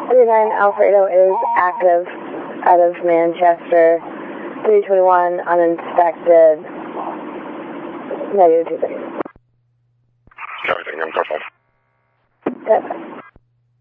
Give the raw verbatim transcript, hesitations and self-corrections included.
thirty-nine Alfredo is active out of Manchester. three twenty-one uninspected. Negative two thirty. Everything, I'm careful. Yep.